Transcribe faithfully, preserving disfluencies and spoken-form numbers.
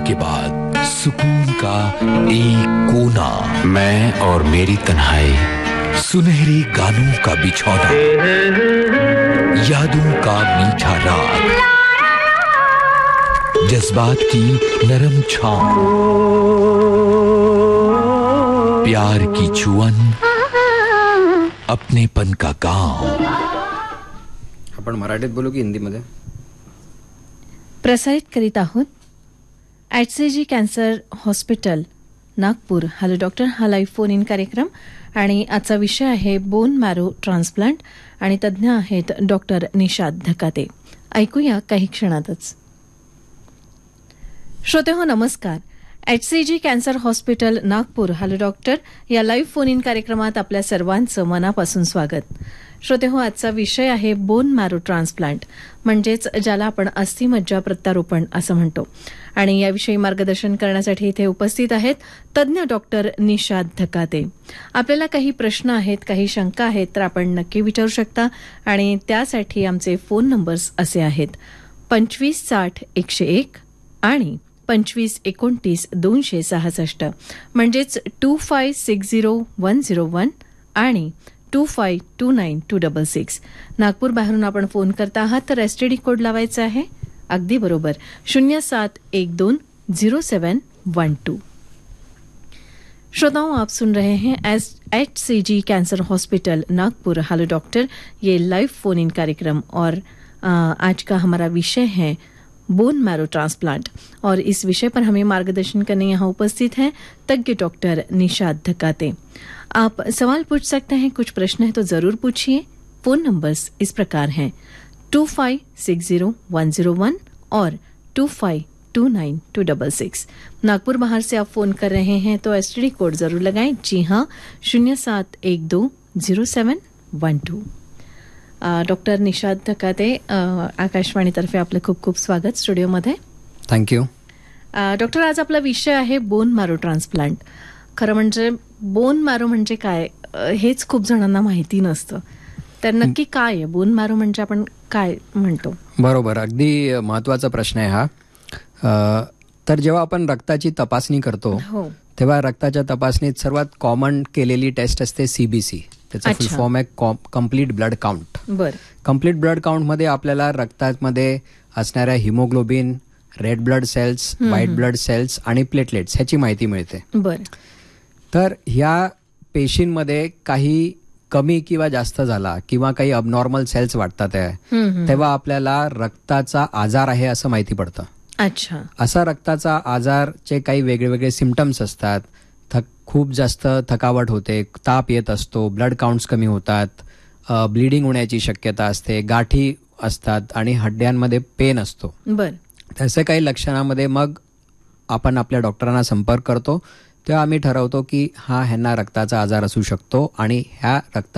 के बाद सुकून का एक कोना, मैं और मेरी तन्हाई, सुनहरे गानों का बिछौना, यादों का मीठा राग, जज्बात की नरम छाँव, प्यार की छुअन, अपनेपन का गांव. आपण मराठीत बोलू की हिंदीमध्ये? प्रसारित करीत आहोत HCG cancer hospital Nagpur. Hello doctor, हा लाईव्ह फोन इन कार्यक्रम आणि आजचा विषय आहे बोन मॅरो ट्रान्सप्लांट आणि तज्ज्ञ आहेत डॉक्टर निशाद धकाते. ऐकूया काही क्षणातच. श्रोते हो, नमस्कार. HCG cancer hospital Nagpur hello doctor या लाईव्ह फोन इन कार्यक्रमात आपल्या सर्वांचं मनापासून स्वागत. श्रोते हो, आजचा विषय आहे बोन मॅरो ट्रान्सप्लांट, म्हणजेच ज्याला आपण अस्थिमज्जा प्रत्यारोपण असं म्हणतो. आणि याविषयी मार्गदर्शन करण्यासाठी इथे उपस्थित आहेत तज्ज्ञ डॉक्टर निशाद धकाते. आपल्याला काही प्रश्न आहेत, काही शंका आहेत तर आपण नक्की विचारू शकता. आणि त्यासाठी आमचे फोन नंबर्स असे आहेत पंचवीस साठ एकशे एक आणि पंचवीस एकोणतीस दोनशे सहासष्ट, म्हणजेच to five six zero one zero one आणि to five to nine to double six. Nagpur बाहेरून आपण फोन करता आहात तर एसटीडी कोड लावायचा आहे. अगदी बरोबर, शून्य सात एक दोन जीरो सेवन वन टू. श्रोताओं, आप सुन रहे हैं एच सी जी cancer hospital Nagpur hello doctor, ये लाइव फोन इन कार्यक्रम. और आ, आज का हमारा विषय है बोन मैरो ट्रांसप्लांट और इस विषय पर हमें मार्गदर्शन करने यहाँ उपस्थित हैं तज्ञ डॉक्टर निशाद धकाते. आप सवाल पूछ सकते हैं, कुछ प्रश्न है तो जरूर पूछिए. फोन नंबर्स इस प्रकार हैं to five six Ziro one Ziro one और to five to nine to double six. Nagpur बाहर से आप फोन कर रहे हैं तो एसटीडी कोड जरूर लगाएं. जी हाँ, शून्य सात एक दो जीरो सेवन one two. Doctor Nishad Dhakate, आकाशवाणीतर्फे आपलं खूप खूप स्वागत स्टुडिओमध्ये. थँक्यू. डॉक्टर, आज आपला विषय आहे बोन मॅरो ट्रान्सप्लांट. खरं म्हणजे बोन मॅरो म्हणजे काय हेच खूप जणांना माहिती नसतं, तर नक्की काय आहे बोन मॅरो म्हणजे आपण काय म्हणतो? बरोबर, अगदी महत्वाचा प्रश्न आहे हा. तर जेव्हा आपण रक्ताची तपासणी करतो तेव्हा रक्ताच्या तपासणीत सर्वात कॉमन केलेली टेस्ट असते सीबीसी. त्याचा फुल फॉर्म आहे कम्प्लीट ब्लड काउंट. बर. कम्प्लीट ब्लड काउंट मध्ये आपल्याला रक्तामध्ये असणाऱ्या haemoglobin, red blood cells, white blood cells आणि प्लेटलेट्स ह्याची माहिती मिळते. बर. तर ह्या पेशींमध्ये काही कमी किंवा जास्त झाला किंवा काही अबनॉर्मल सेल्स वाटतात आहे तेव्हा आपल्याला रक्ताचा आजार आहे असं माहिती पडतं. अच्छा. असा रक्ताचा आजारचे काही वेगळे वेगळे सिम्पटम्स असतात. थक खूप जास्त थकावट होते, ताप येत असतो, ब्लड काउंट्स कमी होतात, ब्लिडिंग होण्याची शक्यता असते, गाठी असतात आणि हड्ड्यांमध्ये पेन असतो. बर. तसे काही लक्षणांमध्ये मग आपण आपल्या डॉक्टरांना संपर्क करतो तेव्हा आम्ही ठरवतो की हा ह्यांना रक्ताचा आजार असू शकतो आणि ह्या रक्ता